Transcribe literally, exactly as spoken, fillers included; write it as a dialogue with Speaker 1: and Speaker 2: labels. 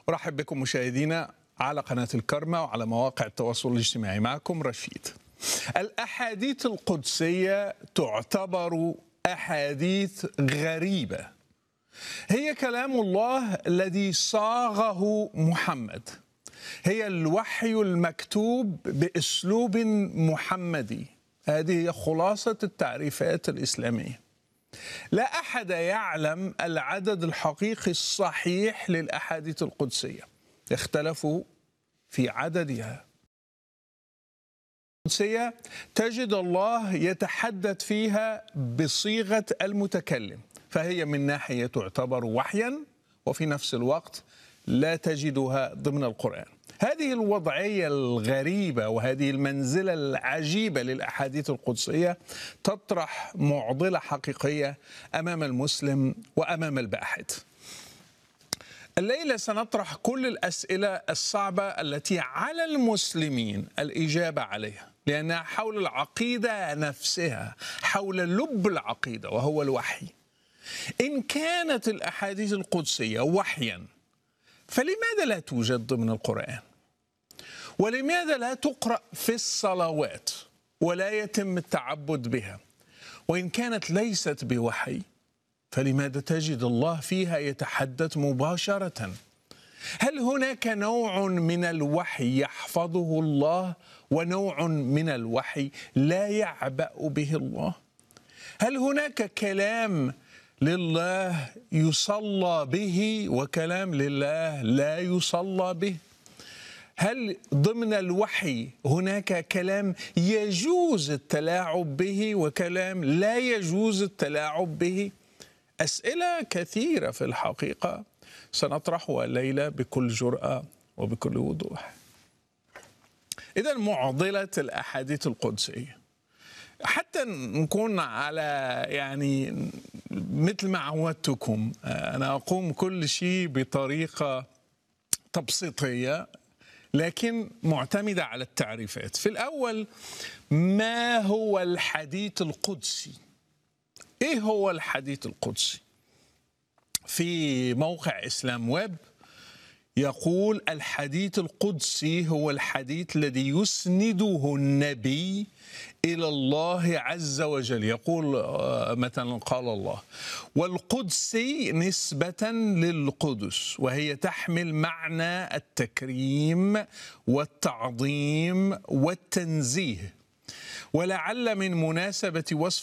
Speaker 1: أرحب بكم مشاهدينا على قناة الكرمة وعلى مواقع التواصل الاجتماعي. معكم رشيد. الأحاديث القدسية تعتبر أحاديث غريبة، هي كلام الله الذي صاغه محمد، هي الوحي المكتوب بأسلوب محمدي. هذه هي خلاصة التعريفات الإسلامية. لا أحد يعلم العدد الحقيقي الصحيح للأحاديث القدسية، اختلفوا في عددها. القدسية تجد الله يتحدث فيها بصيغة المتكلم، فهي من ناحية تعتبر وحيا وفي نفس الوقت لا تجدها ضمن القرآن. هذه الوضعية الغريبة وهذه المنزلة العجيبة للأحاديث القدسية تطرح معضلة حقيقية أمام المسلم وأمام الباحث. الليلة سنطرح كل الأسئلة الصعبة التي على المسلمين الإجابة عليها، لأنها حول العقيدة نفسها، حول لب العقيدة وهو الوحي. إن كانت الأحاديث القدسية وحيا فلماذا لا توجد ضمن القرآن؟ ولماذا لا تقرأ في الصلوات ولا يتم التعبد بها؟ وإن كانت ليست بوحي فلماذا تجد الله فيها يتحدث مباشرة؟ هل هناك نوع من الوحي يحفظه الله ونوع من الوحي لا يعبأ به الله؟ هل هناك كلام لله يصلى به وكلام لله لا يصلى به؟ هل ضمن الوحي هناك كلام يجوز التلاعب به وكلام لا يجوز التلاعب به؟ أسئلة كثيرة في الحقيقة سنطرحها الليلة بكل جرأة وبكل وضوح. إذا معضلة الأحاديث القدسية، حتى نكون على يعني مثل ما عودتكم، أنا أقوم كل شيء بطريقة تبسيطية لكن معتمدة على التعريفات. في الأول، ما هو الحديث القدسي؟ إيه هو الحديث القدسي؟ في موقع إسلام ويب يقول الحديث القدسي هو الحديث الذي يسنده النبي إلى الله عز وجل. يقول مثلا قال الله، والقدسي نسبة للقدس، وهي تحمل معنى التكريم والتعظيم والتنزيه. ولعل من مناسبة وصف